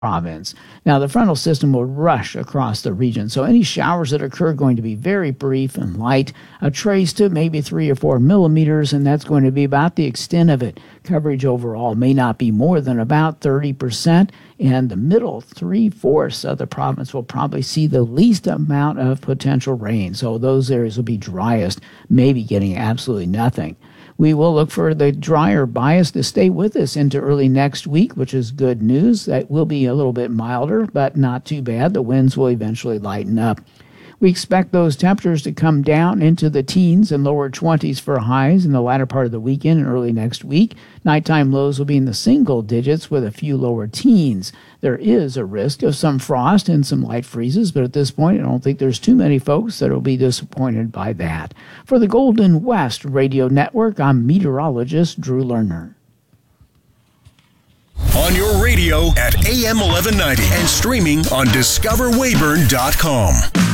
province. Now, the frontal system will rush across the region, so any showers that occur are going to be very brief and light, a trace to maybe 3 or 4 millimeters, and that's going to be about the extent of it. Coverage overall may not be more than about 30%, and the middle 3/4 of the province will probably see the least amount of potential rain, so those areas will be driest, maybe getting absolutely nothing. We will look for the drier bias to stay with us into early next week, which is good news. That will be a little bit milder, but not too bad. The winds will eventually lighten up. We expect those temperatures to come down into the teens and lower 20s for highs in the latter part of the weekend and early next week. Nighttime lows will be in the single digits with a few lower teens. There is a risk of some frost and some light freezes, but at this point, I don't think there's too many folks that will be disappointed by that. For the Golden West Radio Network, I'm meteorologist Drew Lerner. On your radio at AM 1190 and streaming on discoverwayburn.com.